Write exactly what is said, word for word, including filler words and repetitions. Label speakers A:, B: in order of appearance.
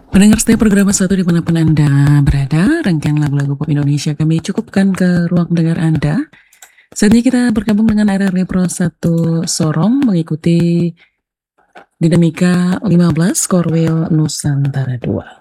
A: Pendengar setia program satu dimanapun Anda berada, rangkaian lagu-lagu pop Indonesia kami cukupkan ke ruang dengar Anda. Saatnya kita bergabung dengan R R W Pro satu Sorong mengikuti Dinamika lima belas Korwil Nusantara dua.